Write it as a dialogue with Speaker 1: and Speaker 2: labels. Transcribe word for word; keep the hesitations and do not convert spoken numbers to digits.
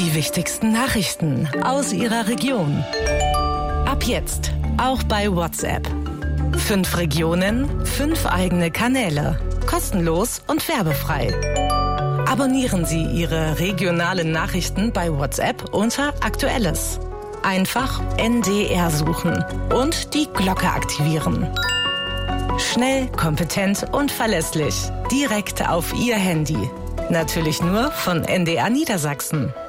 Speaker 1: Die wichtigsten Nachrichten aus Ihrer Region. Ab jetzt auch bei WhatsApp. Fünf Regionen, fünf eigene Kanäle. Kostenlos und werbefrei. Abonnieren Sie Ihre regionalen Nachrichten bei WhatsApp unter Aktuelles. Einfach N D R suchen und die Glocke aktivieren. Schnell, kompetent und verlässlich. Direkt auf Ihr Handy. Natürlich nur von N D R Niedersachsen.